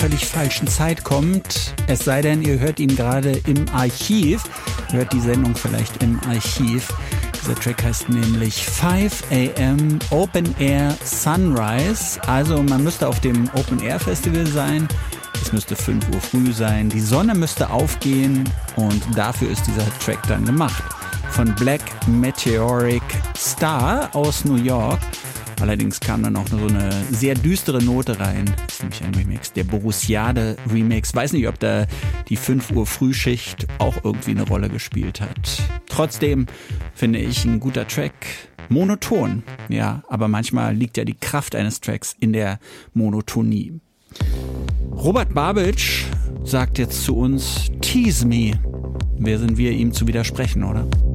völlig falschen Zeit kommt. Es sei denn, ihr hört ihn gerade im Archiv. Hört die Sendung vielleicht im Archiv. Dieser Track heißt nämlich 5 AM Open Air Sunrise. Also man müsste auf dem Open Air Festival sein. Es müsste 5 Uhr früh sein. Die Sonne müsste aufgehen und dafür ist dieser Track dann gemacht. Von Black Meteoric Star aus New York. Allerdings kam dann auch so eine sehr düstere Note rein. Das ist nämlich ein Remix, der Borussiade Remix. Weiß nicht, ob da die 5 Uhr Frühschicht auch irgendwie eine Rolle gespielt hat. Trotzdem finde ich ein guter Track. Monoton, ja, aber manchmal liegt ja die Kraft eines Tracks in der Monotonie. Robert Babic sagt jetzt zu uns, Tease me. Wer sind wir, ihm zu widersprechen, oder?